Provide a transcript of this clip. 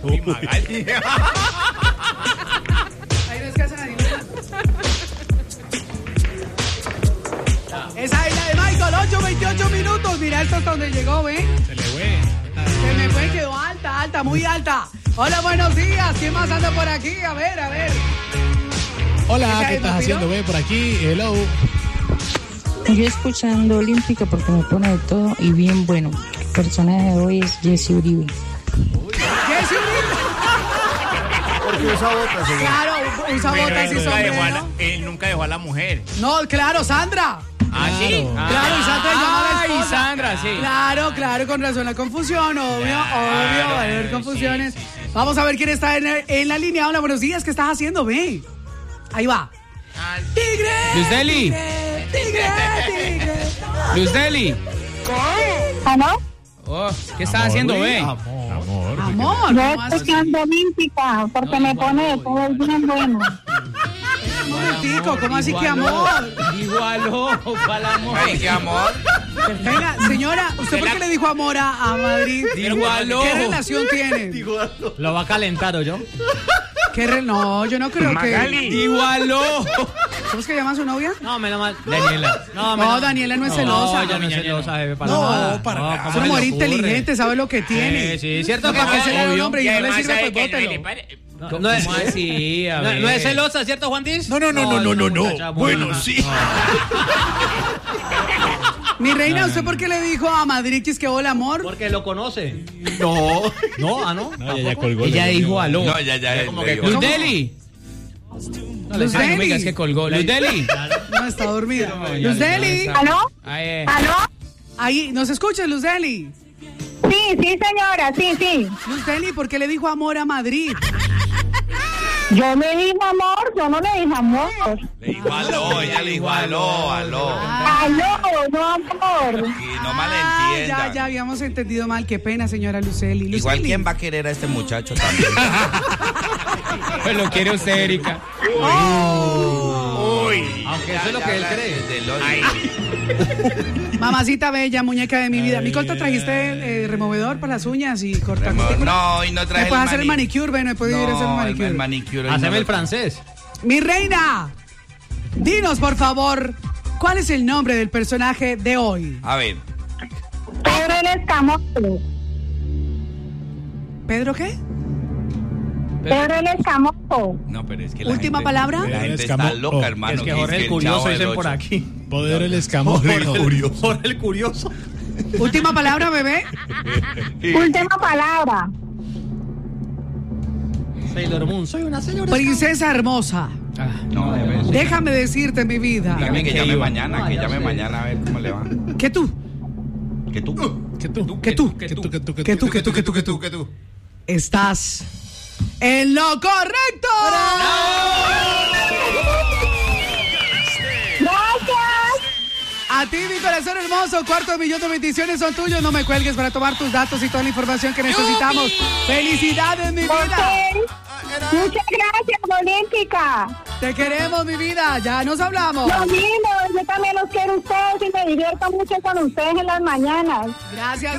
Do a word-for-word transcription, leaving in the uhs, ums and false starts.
Uy, Magali. Ahí no es que hacen animales. Esa es la de Michael, ocho veintiocho minutos. Mira esto hasta donde llegó, ¿ven? Se le fue. Se me fue, quedó alta, alta, muy alta. Hola, buenos días. ¿Quién más anda por aquí? A ver, a ver. Hola, ¿qué estás haciendo? Ve por aquí. Hello. Yo escuchando Olímpica porque me pone de todo y bien bueno. El personaje de hoy es Jesse Uribe. Jesse Uribe. Porque usa botas, señor. Claro, usa botas y sombrero. Él nunca dejó a la mujer. No, claro, Sandra. Ah, sí. Claro, y Sandra llamó a la Ay, esposa. Sandra, sí. Claro, claro, con razón la confusión, obvio, Claro, obvio, va a haber sí. confusiones. Vamos a ver quién está en, en la línea. Hola, buenos días, ¿qué estás haciendo? Ve. Ahí va. ¡Tigre! Luz Deli. ¡Tigre! ¡Tigre! ¡Tigre! Luz Deli. ¿Aló? Oh, ¿qué estás haciendo, ve? Amor. Amor, Yo ¿cómo haces? escuchando Olímpica porque me pone de todo y bien bueno. Un momentico, ¿cómo así que amor? Digo aló, ¿cuál amor? Ay, qué amor. Venga, señora, ¿usted por qué le dijo amor a, a Madrid? Digo aló. ¿Qué relación tiene? Lo va a calentar, ¿o yo? ¿Qué re... No, yo no creo Magali. Digo aló. que... ¿Cómo es que llama su novia? No, menos mal. Daniela. No, No, Daniela no es celosa. No, ella no es celosa, bebé, para No, nada. para no, nada. ¿cómo Es una se le mujer ocurre? inteligente, sabe lo que tiene. Sí, sí, cierto No, que ¿para qué se le da un obvio. hombre y no le sirve, pues bótelo. No, no es así, a ver. No es celosa, ¿cierto, Juan Diz? No, no, no, no, no, no, no. muchacha muy Bueno, buena. sí. Mi reina, ¿usted por qué le dijo a Madrid que es que hola amor? Porque lo conoce. No. No, ah, no. No, ya, ya colgó. Ella dijo aló. No, ya, ya. Como le que digo. Luz Deli. No, le Luz Ay, no me Deli. digas que colgó. Luz Deli. No, está dormida. No, ya, Luz ya, Deli. ya. ¿Aló? Ay, eh. ¿Aló? Ahí, ¿nos escucha Luz Deli? Sí, sí, señora, sí, sí. Luz Deli, ¿por qué le dijo amor a Madrid? Yo le dije amor, yo no le dije amor. Le dijo aló, ella le dijo aló, aló. Aló, no amor. Y no Ah, malentienda. ya, ya habíamos entendido mal. Qué pena, señora Luceli. Igual, Luceli. ¿quién va a querer a este muchacho también? Pues lo quiere usted, Erika. Oh. Uy. Aunque eso es lo que él cree. Del odio. Mamacita bella, muñeca de mi vida. Mi corta trajiste eh, removedor para las uñas y cortar. Remo- No, y no traje ¿Me puedes el hacer el mani- manicure? Bueno, me puedes ir a hacer el No, manicure. el manicure. Haceme no el lo- francés. Mi reina, dinos por favor, ¿cuál es el nombre del personaje de hoy? A ver. Pedro el Escamoso. ¿Pedro qué? Pedro el Escamoso. No, pero es que la Última gente- palabra. La gente Escamo- está loca, oh, hermano. Es que Jorge el el Curioso Chavo del dicen por Ocho. aquí. Poder el escamoso. Jorge el Curioso. Última palabra, bebé. Última palabra. Sailor Moon, soy una señora. Princesa hermosa, No, de verdad. déjame decirte, mi vida, Dígame que que llame iba. mañana, No, que ya llame sé. mañana a ver cómo le va. que tú, Que tú. ¿Qué tú? que tú, ¿Qué tú? ¿Qué tú? que tú, que tú, que tú, que tú, ¿Qué tú? estás en lo correcto. Gracias. A ti, mi corazón hermoso, cuarto millón de bendiciones son tuyos. No me cuelgues para tomar tus datos y toda la información que necesitamos. ¡Felicidades, mi vida! Ok. Muchas gracias, Olímpica. Te queremos, mi vida. Ya nos hablamos. Lo mismo, yo también los quiero a ustedes y me divierto mucho con ustedes en las mañanas. Gracias.